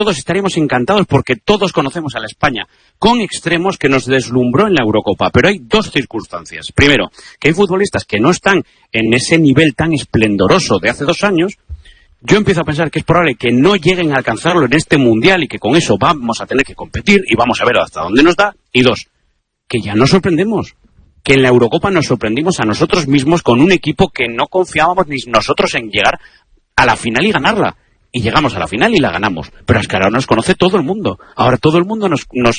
todos estaríamos encantados porque todos conocemos a la España con extremos que nos deslumbró en la Eurocopa. Pero hay dos circunstancias. Primero, que hay futbolistas que no están en ese nivel tan esplendoroso de hace 2 años. Yo empiezo a pensar que es probable que no lleguen a alcanzarlo en este Mundial y que con eso vamos a tener que competir y vamos a ver hasta dónde nos da. Y dos, que ya nos sorprendemos. Que en la Eurocopa nos sorprendimos a nosotros mismos con un equipo que no confiábamos ni nosotros en llegar a la final y ganarla. Y llegamos a la final y la ganamos. Pero es que ahora nos conoce todo el mundo. Ahora todo el mundo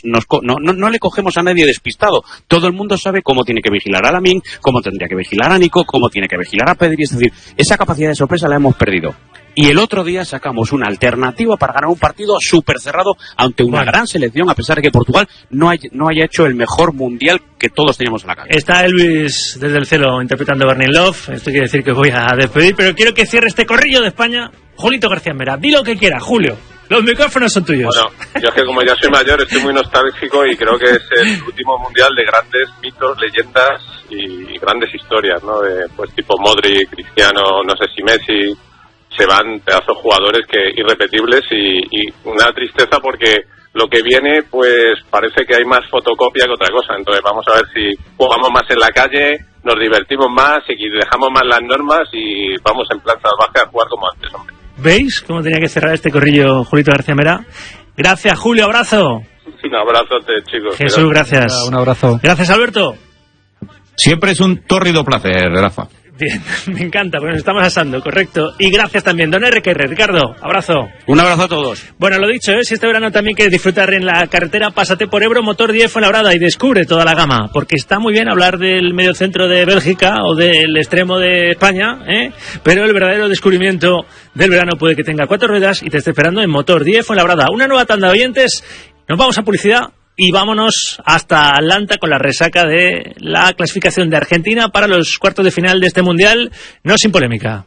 no le cogemos a nadie despistado. Todo el mundo sabe cómo tiene que vigilar a Lamine, cómo tendría que vigilar a Nico, cómo tiene que vigilar a Pedri. Es decir, esa capacidad de sorpresa la hemos perdido. Y el otro día sacamos una alternativa para ganar un partido súper cerrado ante una gran selección, a pesar de que Portugal no haya hecho el mejor mundial que todos teníamos en la cabeza. Está Elvis desde el cielo interpretando Burning Love. Esto quiere decir que voy a despedir, pero quiero que cierre este corrillo de España Julito García Mera. Di lo que quiera, Julio. Los micrófonos son tuyos. Bueno, yo es que como ya soy mayor estoy muy nostálgico y creo que es el último mundial de grandes mitos, leyendas y grandes historias, ¿no? De, pues tipo Modric, Cristiano, no sé si Messi. Se van pedazos jugadores irrepetibles y una tristeza porque lo que viene pues parece que hay más fotocopia que otra cosa. Entonces vamos a ver si jugamos más en la calle, nos divertimos más y dejamos más las normas y vamos en plan salvaje a jugar como antes, hombre. ¿Veis cómo tenía que cerrar este corrillo Julito García Mera? Gracias, Julio, abrazo. Un abrazote, chicos. Jesús, gracias. Un abrazo. Gracias, Alberto. Siempre es un tórrido placer, Rafa. Bien, me encanta, porque nos estamos asando, correcto. Y gracias también, don RQR. Ricardo, abrazo. Un abrazo a todos. Bueno, lo dicho, si este verano también quieres disfrutar en la carretera, pásate por Ebro Motor 10 Fuenlabrada y descubre toda la gama, porque está muy bien hablar del medio centro de Bélgica o del extremo de España, pero el verdadero descubrimiento del verano puede que tenga 4 ruedas y te esté esperando en Motor 10 Fuenlabrada. Una nueva tanda de oyentes, nos vamos a publicidad. Y vámonos hasta Atlanta con la resaca de la clasificación de Argentina para los cuartos de final de este Mundial, no sin polémica.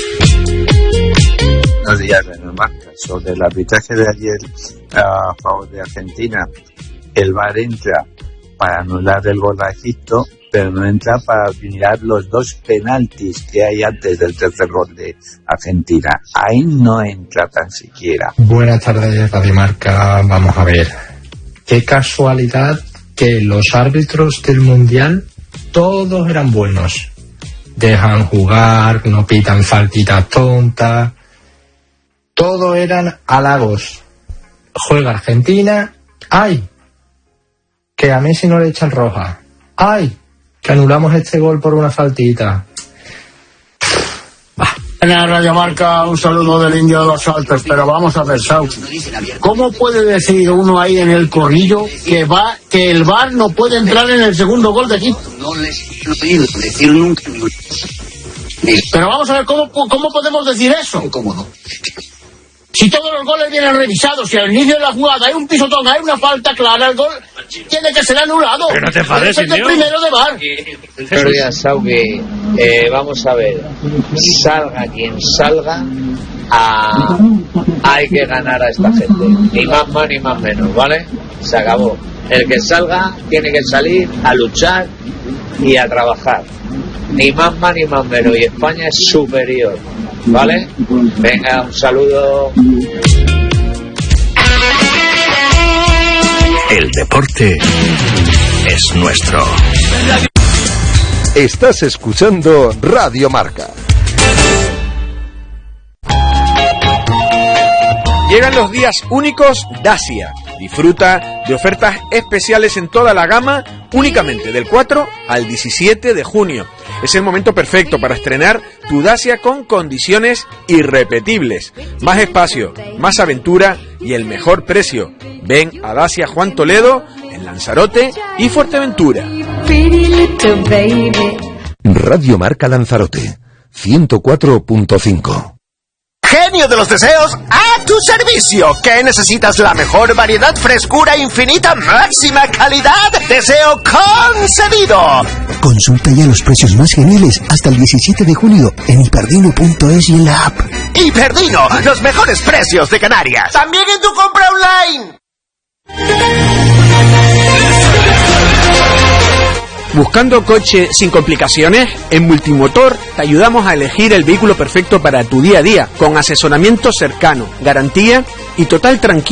Buenos días, Marca. Sobre el arbitraje de ayer a favor de Argentina, el VAR entra para anular el gol a Egipto, pero no entra para mirar los 2 penaltis que hay antes del tercer gol de Argentina. Ahí no entra tan siquiera. Buenas tardes, Radio Marca. Vamos a ver. Qué casualidad que los árbitros del Mundial todos eran buenos. Dejan jugar, no pitan faltitas tontas. Todos eran halagos. Juega Argentina. ¡Ay! Que a Messi no le echan roja. ¡Ay! Que anulamos este gol por una faltita. En la Radio Marca, un saludo del Indio de los Altos, pero vamos a ver, Saúl, ¿cómo puede decir uno ahí en el corrillo que el VAR no puede entrar en el segundo gol de Egipto? No les he oído decir nunca. Pero vamos a ver, ¿cómo podemos decir eso? Incómodo. Si todos los goles vienen revisados, si al inicio de la jugada hay un pisotón, hay una falta clara, el gol tiene que ser anulado. Pero no te enfades, es el primero de VAR. Buenos días, Saugue. Vamos a ver, salga quien salga, hay que ganar a esta gente, ni más ni más menos, ¿vale? Se acabó. El que salga tiene que salir a luchar y a trabajar, ni más ni más menos, y España es superior, ¿vale? Venga, un saludo. El deporte es nuestro. Estás escuchando Radio Marca. Llegan los días únicos Dacia. Disfruta de ofertas especiales en toda la gama únicamente del 4 al 17 de junio. Es el momento perfecto para estrenar tu Dacia con condiciones irrepetibles. Más espacio, más aventura y el mejor precio. Ven a Dacia Juan Toledo en Lanzarote y Fuerteventura. Radio Marca Lanzarote 104.5. Genio de los deseos, a tu servicio. ¿Qué necesitas? La mejor variedad, frescura infinita, máxima calidad. Deseo concedido. Consulta ya los precios más geniales hasta el 17 de junio en hiperdino.es y en la app. Hiperdino, los mejores precios de Canarias. También en tu compra online. ¿Buscando coche sin complicaciones? En Multimotor te ayudamos a elegir el vehículo perfecto para tu día a día, con asesoramiento cercano, garantía y total tranquilidad.